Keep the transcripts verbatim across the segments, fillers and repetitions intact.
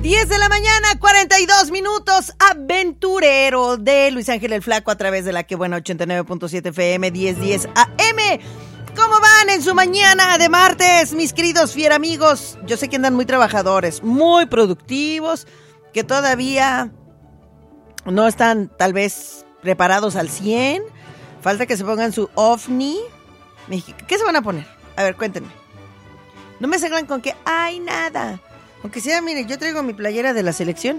diez de la mañana, cuarenta y dos minutos. Aventurero de Luis Ángel el Flaco a través de la que buena ochenta y nueve punto siete F M, diez diez A M. ¿Cómo van en su mañana de martes, mis queridos fieramigos? Yo sé que andan muy trabajadores, muy productivos, que todavía no están tal vez preparados al cien. Falta que se pongan su ovni. ¿Qué se van a poner? A ver, cuéntenme. No me salgan con que hay nada. Aunque sea, miren, yo traigo mi playera de la selección.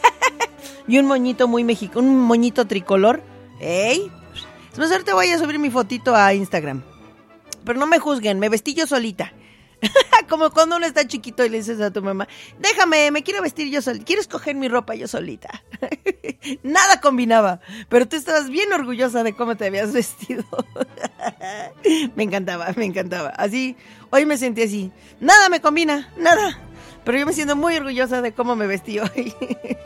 Y un moñito muy mexicano, un moñito tricolor. ¡Ey! Es más, ahorita voy a subir mi fotito a Instagram. Pero no me juzguen, me vestí yo solita. Como cuando uno está chiquito y le dices a tu mamá, déjame, me quiero vestir yo solita. Quiero escoger mi ropa yo solita. Nada combinaba. Pero tú estabas bien orgullosa de cómo te habías vestido. Me encantaba, me encantaba. Así, hoy me sentí así. Nada me combina, nada. Pero yo me siento muy orgullosa de cómo me vestí hoy.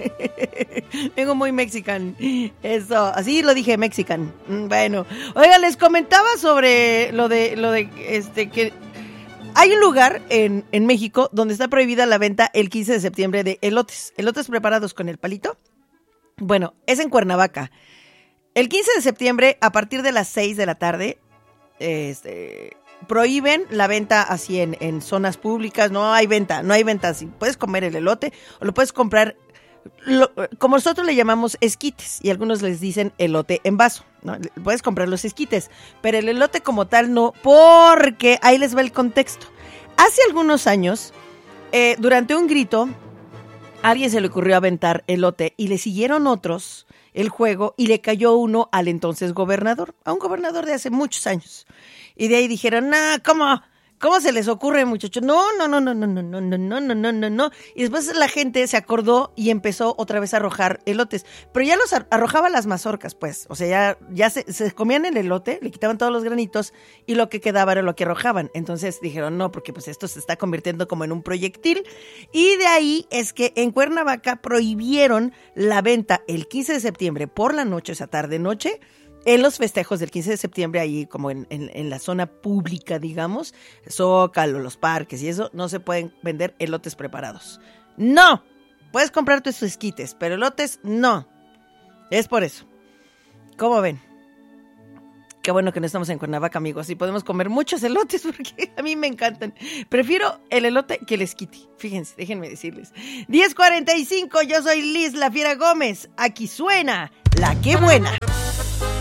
Vengo muy mexican. Eso, así lo dije, mexican. Bueno, oiga, les comentaba sobre lo de, lo de, este, que hay un lugar en, en México donde está prohibida la venta el quince de septiembre de elotes. Elotes preparados con el palito. Bueno, es en Cuernavaca. El quince de septiembre, a partir de las seis de la tarde, este... prohíben la venta así en, en zonas públicas. No hay venta, no hay venta así. Puedes comer el elote o lo puedes comprar, lo, como nosotros le llamamos esquites, y algunos les dicen elote en vaso, ¿no? Puedes comprar los esquites, pero el elote como tal no, porque ahí les va el contexto. Hace algunos años, eh, durante un grito, a alguien se le ocurrió aventar elote y le siguieron otros el juego y le cayó uno al entonces gobernador, a un gobernador de hace muchos años. Y de ahí dijeron, nah, ¿cómo? ¿Cómo se les ocurre, muchachos? No, no, no, no, no, no, no, no, no, no, no, no. Y después la gente se acordó y empezó otra vez a arrojar elotes. Pero ya los arrojaba las mazorcas, pues. O sea, ya, ya se, se comían el elote, le quitaban todos los granitos y lo que quedaba era lo que arrojaban. Entonces dijeron, no, porque pues esto se está convirtiendo como en un proyectil. Y de ahí es que en Cuernavaca prohibieron la venta el quince de septiembre por la noche, o sea, tarde-noche, en los festejos del quince de septiembre, ahí como en, en, en la zona pública, digamos, Zócalo, los parques y eso, no se pueden vender elotes preparados. ¡No! Puedes comprar tus esquites, pero elotes, no. Es por eso. ¿Cómo ven? Qué bueno que no estamos en Cuernavaca, amigos. Y podemos comer muchos elotes porque a mí me encantan. Prefiero el elote que el esquite. Fíjense, déjenme decirles. diez cuarenta y cinco, yo soy Liz La Fiera Gómez. Aquí suena La Qué Buena.